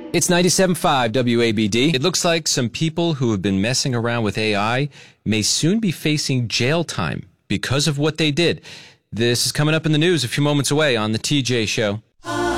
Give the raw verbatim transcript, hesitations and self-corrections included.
It's ninety-seven point five W A B D. It looks like some people who have been messing around with A I may soon be facing jail time because of what they did. This is coming up in the news a few moments away on The T J Show.